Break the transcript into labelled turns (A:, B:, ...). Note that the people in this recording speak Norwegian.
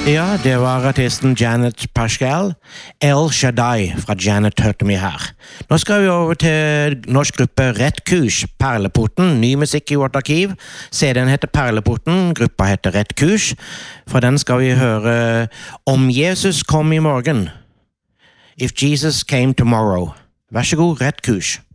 A: Ja, det var artisten Janet Paschal. El Shaddai fra Janet hørte vi her. Nå skal vi over til norsk gruppe Rett Kurs, Perleporten, ny musikk i vårt arkiv. CD-en heter Perleporten, gruppa heter Rett Kurs. Fra den skal vi høre Om Jesus kom i morgen. If Jesus came tomorrow. Vær så god, Rett Kurs.